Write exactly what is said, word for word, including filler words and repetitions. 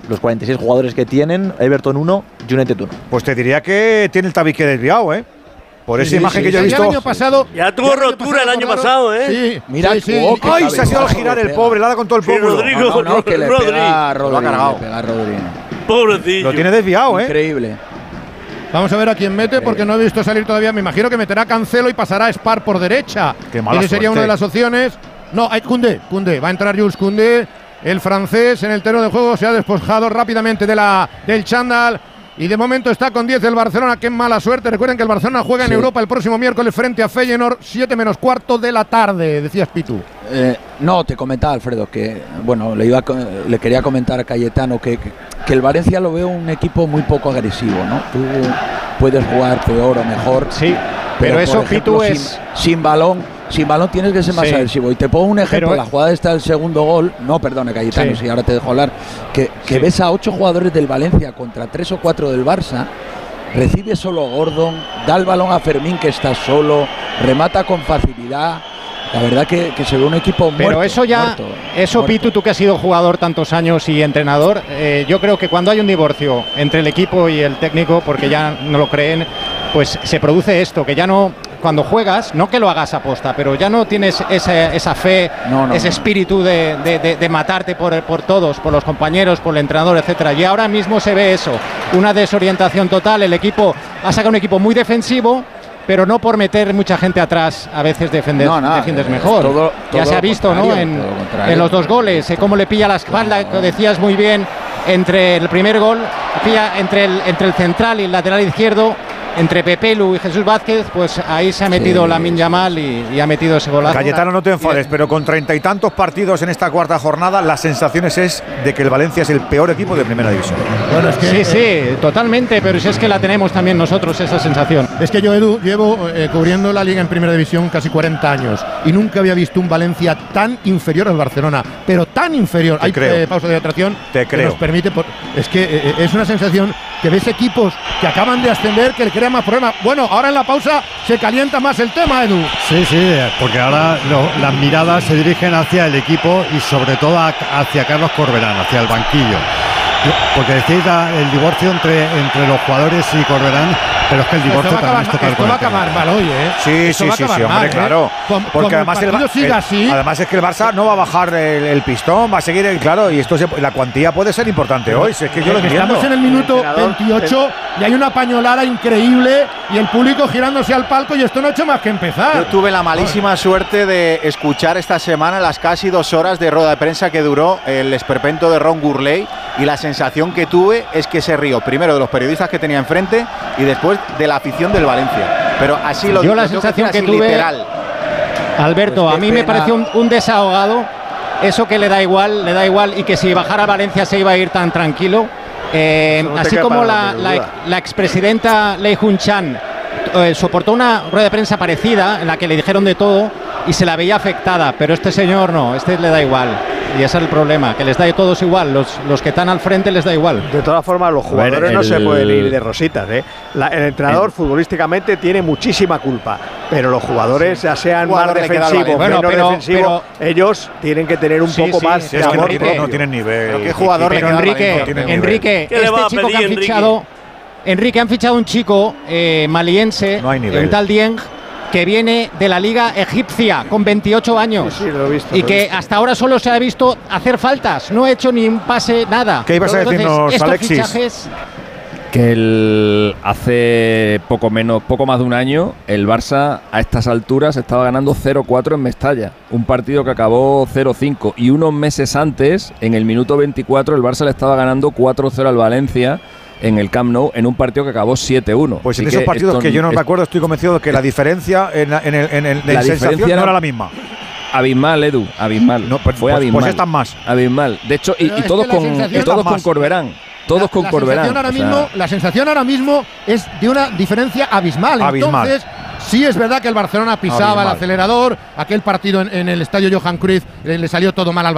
los cuarenta y seis jugadores que tienen, Everton uno, United uno. Pues te diría que tiene el tabique desviado, ¿eh? Por esa sí, imagen sí, que yo he visto. El año pasado, ya tuvo ya rotura el año pasado, ¿eh? Sí, mira, sí, sí. Oh, ¡ay! Se ha sido al girar el pobre, le ha dado con todo el sí, pómulo. Rodrigo, no, no, no, que le Rodri. pega a Rodri, lo ha cargado. le pega a Rodri. Pobrecillo. Lo tiene desviado, ¿eh? Increíble. Vamos a ver a quién mete, porque no he visto salir todavía. Me imagino que meterá Cancelo y pasará a Spar por derecha. Qué mala Esa sería suerte. una de las opciones. No, hay Koundé, Koundé. Va a entrar Jules Koundé, el francés, en el terreno de juego. Se ha despojado rápidamente de la, del chándal. Y de momento está con diez el Barcelona. Qué mala suerte. Recuerden que el Barcelona juega sí. en Europa el próximo miércoles frente a Feyenoord, siete menos cuarto de la tarde, decías Pitu. Eh, no, te comentaba, Alfredo, que bueno, le iba a, le quería comentar a Cayetano que, que, que el Valencia lo veo un equipo muy poco agresivo, ¿no? Tú puedes jugar peor o mejor. Sí, pero, pero eso, ejemplo, Pitu, sin, es… sin balón. Sin balón tienes que ser más sí. agresivo. Y te pongo un ejemplo, pero, la jugada está el segundo gol. No, perdone, Cayetano, sí. si ahora te dejo hablar. Que, que sí. ves a ocho jugadores del Valencia contra tres o cuatro del Barça. Recibe solo Gordon, da el balón a Fermín que está solo, remata con facilidad. La verdad que, que se ve un equipo muerto. Pero eso ya, muerto, eso muerto. Pitu, tú que has sido jugador tantos años y entrenador, eh, yo creo que cuando hay un divorcio entre el equipo y el técnico, porque ya no lo creen, pues se produce esto, que ya no… Cuando juegas, no que lo hagas aposta, pero ya no tienes esa, esa fe, no, no, ese espíritu de, de, de, de matarte por, por todos, por los compañeros, por el entrenador, etcétera. Y ahora mismo se ve eso, una desorientación total. El equipo ha sacado un equipo muy defensivo, pero no por meter mucha gente atrás, a veces defender, no, no, defiendes eh, mejor. Todo, todo ya se ha visto, ¿no? En, en los dos goles, eh, cómo le pilla la espalda, que decías muy bien, entre el primer gol, pilla entre el, entre el central y el lateral izquierdo. Entre Pepelu y Jesús Vázquez, pues ahí se ha metido sí. Lamine Yamal y, y ha metido ese golazo. Cayetano, no te enfades, pero con treinta y tantos partidos en esta cuarta jornada, las sensaciones es de que el Valencia es el peor equipo de primera división. Bueno, es que, sí, sí, totalmente, pero si es que la tenemos también nosotros, esa sensación. Es que yo, Edu, llevo eh, cubriendo la Liga en primera división casi cuarenta años y nunca había visto un Valencia tan inferior al Barcelona, pero tan inferior. Te Hay creo. Eh, pausa de atracción te que creo. nos permite… Por, es que eh, es una sensación que ves equipos que acaban de ascender, que le crean más problemas. Bueno, ahora en la pausa se calienta más el tema, Edu. Sí, sí, porque ahora lo, las miradas se dirigen hacia el equipo y sobre todo a, hacia Carlos Corberán, hacia el banquillo. Porque decís el divorcio entre, entre los jugadores y Corberán, pero es que el divorcio esto también es total. Esto va a acabar mal hoy, ¿eh? Sí, esto sí, va sí, a sí, mal, hombre, ¿eh? claro. Como, porque como además el el, sigue el, así. además es que el Barça no va a bajar el, el pistón, va a seguir, el, claro, y esto se, la cuantía puede ser importante hoy. Si es que yo lo entiendo. Estamos en el minuto veintiocho y hay una pañolada increíble y el público girándose al palco y esto no ha hecho más que empezar. Yo tuve la malísima suerte de escuchar esta semana las casi dos horas de rueda de prensa que duró el esperpento de Ron Gurley y la sensación que tuve es que se rió primero de los periodistas que tenía enfrente y después de la afición del Valencia. Pero así lo Yo la lo sensación que, que tuve, literal. Alberto, pues a mí pena. me pareció un, un desahogado, eso que le da igual, le da igual y que si bajara a Valencia se iba a ir tan tranquilo. Eh, no así como la, la, la expresidenta Lei Jun-chan eh, soportó una rueda de prensa parecida en la que le dijeron de todo y se la veía afectada, pero este señor no, este le da igual. Y ese es el problema, que les da a todos igual, los, los que están al frente les da igual. De todas formas, los jugadores ver, el, no se pueden ir de rositas, ¿eh? La, el entrenador el, futbolísticamente tiene muchísima culpa, pero los jugadores, sí. ya sean más defensivos, bueno, menos pero, defensivos, pero, ellos tienen que tener un sí, poco sí, más sí, de es amor. Que no, tienen, no tienen nivel. Pero qué jugador pero le queda Enrique, no Enrique, este chico que han Enrique? fichado, Enrique han fichado un chico eh, maliense, no en tal Dieng, que viene de la liga egipcia con veintiocho años sí, sí, lo he visto, y lo que he visto. hasta ahora solo se ha visto hacer faltas, no ha hecho ni un pase, nada. ¿Qué ibas a decirnos, estos Alexis? Fichajes, que el, hace poco menos, poco más de un año, el Barça a estas alturas estaba ganando cero cuatro en Mestalla, un partido que acabó cero cinco, y unos meses antes, en el minuto veinticuatro, el Barça le estaba ganando cuatro cero al Valencia en el Camp Nou, en un partido que acabó siete uno. Pues en esos partidos esto, que yo no me acuerdo, estoy convencido de que la diferencia en, en, el, en, el, en la sensación no era la misma. Abismal, Edu, abismal. No, pues, fue pues, abismal. Pues están más. Abismal. De hecho, y, y todos con y todos con Corberán. Todos la, con la Corberán. Sensación ahora o sea, mismo, la sensación ahora mismo es de una diferencia abismal. abismal. Entonces, sí es verdad que el Barcelona pisaba abismal. el acelerador. Aquel partido en, en el estadio Johan Cruyff le, le salió todo mal al